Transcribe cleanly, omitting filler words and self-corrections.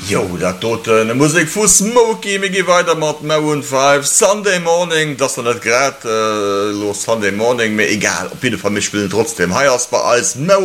Jo, dat dort Musik vu Smokey mir gi weiter mat Maroon 5 Sunday Morning, das net grad los Sunday Morning mir egal op jeden Fall mich spielen trotzdem Highspa als Maroon